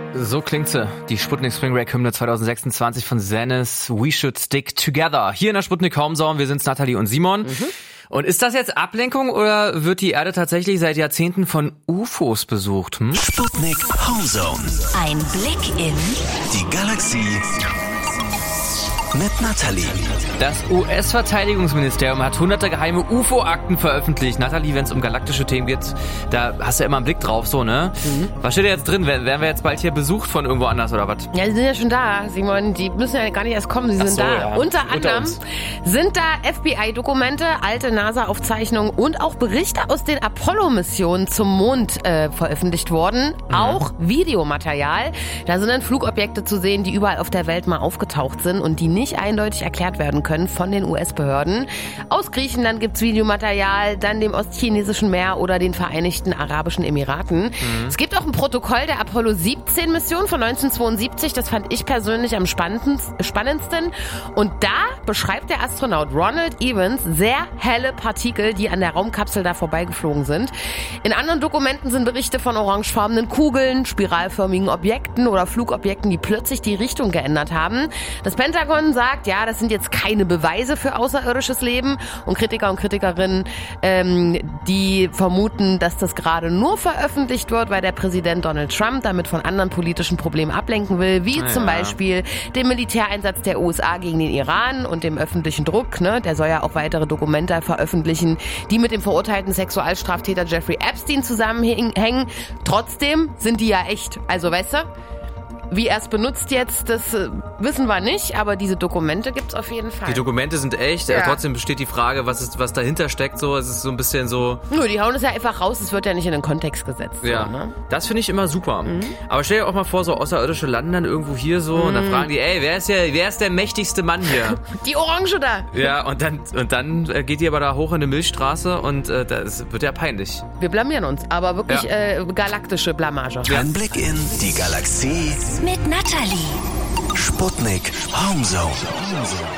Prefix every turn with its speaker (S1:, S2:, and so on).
S1: So klingt sie, die Sputnik Spring Break Hymne 2026 von Zenith, We Should Stick Together. Hier in der Sputnik Homezone, wir sind's Nathalie und Simon. Und ist das jetzt Ablenkung oder wird die Erde tatsächlich seit Jahrzehnten von UFOs besucht?
S2: Sputnik Homezone.
S3: Ein Blick in
S2: Die Galaxie mit Nathalie.
S1: Das US-Verteidigungsministerium hat hunderte geheime UFO-Akten veröffentlicht. Nathalie, wenn es um galaktische Themen geht, da hast du ja immer einen Blick drauf, so, ne? Was steht da jetzt drin? Werden wir jetzt bald hier besucht von irgendwo anders oder was?
S4: Ja, die sind ja schon da, Simon. Die müssen ja gar nicht erst kommen, sie sind da.
S1: Ja.
S4: Unter anderem sind da FBI-Dokumente, alte NASA-Aufzeichnungen und auch Berichte aus den Apollo-Missionen zum Mond veröffentlicht worden. Auch Videomaterial. Da sind dann Flugobjekte zu sehen, die überall auf der Welt mal aufgetaucht sind und die nicht eindeutig erklärt werden können von den US-Behörden. Aus Griechenland gibt's Videomaterial, dann dem ostchinesischen Meer oder den Vereinigten Arabischen Emiraten. Es gibt auch ein Protokoll der Apollo 17 Mission von 1972. Das fand ich persönlich am spannendsten. Und da beschreibt der Astronaut Ronald Evans sehr helle Partikel, die an der Raumkapsel da vorbeigeflogen sind. In anderen Dokumenten sind Berichte von orangefarbenen Kugeln, spiralförmigen Objekten oder Flugobjekten, die plötzlich die Richtung geändert haben. Das Pentagon sagt, ja, das sind jetzt keine Beweise für außerirdisches Leben, und Kritiker und Kritikerinnen, die vermuten, dass das gerade nur veröffentlicht wird, weil der Präsident Donald Trump damit von anderen politischen Problemen ablenken will, wie zum Beispiel dem Militäreinsatz der USA gegen den Iran und dem öffentlichen Druck, ne? Der soll ja auch weitere Dokumente veröffentlichen, die mit dem verurteilten Sexualstraftäter Jeffrey Epstein zusammenhängen. Trotzdem sind die ja echt, also weißt du, wie er es benutzt jetzt, das wissen wir nicht, aber diese Dokumente gibt's auf jeden Fall.
S1: Die Dokumente sind echt, trotzdem besteht die Frage, was dahinter steckt, so. Es ist so ein bisschen so...
S4: Nur, die hauen es ja einfach raus, es wird ja nicht in den Kontext gesetzt.
S1: Ja,
S4: so, ne?
S1: Das finde ich immer super. Aber stell dir auch mal vor, so außerirdische landen dann irgendwo hier so und dann fragen die, ey, wer ist der mächtigste Mann hier?
S4: Die Orange da.
S1: Ja, und dann geht die aber da hoch in eine Milchstraße und das wird ja peinlich.
S4: Wir blamieren uns, aber wirklich galaktische Blamage.
S2: Ein Blick in die Galaxie
S3: mit Nathalie.
S2: Sputnik Homezone.